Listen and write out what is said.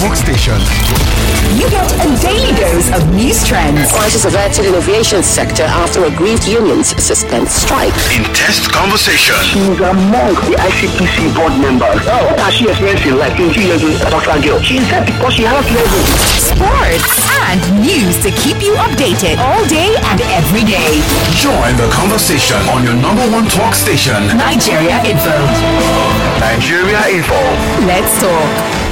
talk station. You get a daily dose of news trends. Prices averted in aviation sector after aggrieved unions suspend strike. In test conversation. She's among the ICPC board members. Oh, what has she experienced in life? 20 years with a doctor girl. She said because she has level. Sports and news to keep you updated all day and every day. Join the conversation on your number one talk station. Nigeria Info. Nigeria Info. Let's talk.